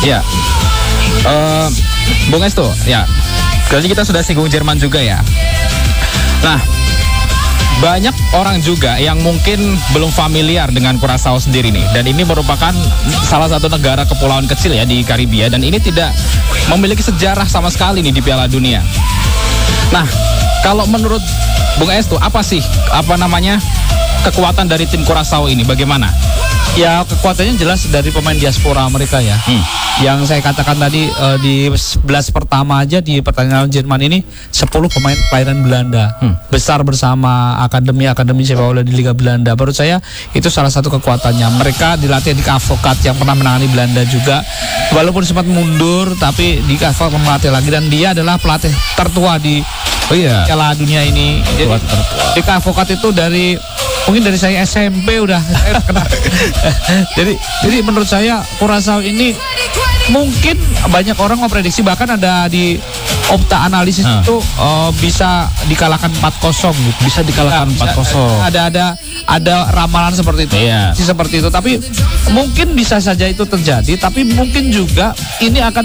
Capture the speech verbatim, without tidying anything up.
Ya, uh, Bung Estu, ya. Jadi kita sudah singgung Jerman juga ya. Nah, banyak orang juga yang mungkin belum familiar dengan Curaçao sendiri nih. Dan ini merupakan salah satu negara kepulauan kecil ya di Karibia. Dan ini tidak memiliki sejarah sama sekali nih di Piala Dunia. Nah, kalau menurut Bung Estu, apa sih, apa namanya, kekuatan dari tim Curaçao ini? Bagaimana? Ya, kekuatannya jelas dari pemain diaspora mereka ya. Hmm. Yang saya katakan tadi uh, di sebelas pertama aja di pertandingan Jerman ini sepuluh pemain kelahiran Belanda. Hmm. Besar bersama akademi-akademi sepak bola di Liga Belanda. Menurut saya itu salah satu kekuatannya. Mereka dilatih di Advocaat yang pernah menangani Belanda juga. Walaupun sempat mundur tapi di Advocaat melatih lagi, dan dia adalah pelatih tertua di oh iya. Piala Dunia ini. Jadi di Advocaat itu dari mungkin dari saya S M P udah saya kenal. jadi jadi menurut saya Curaçao ini mungkin banyak orang memprediksi, bahkan ada di Opta analisis hmm. itu uh, bisa dikalahkan empat kosong gitu. Bisa dikalahkan ya, empat kosong. Ada ada ada ramalan seperti itu. Iya. Seperti itu, tapi mungkin bisa saja itu terjadi, tapi mungkin juga ini akan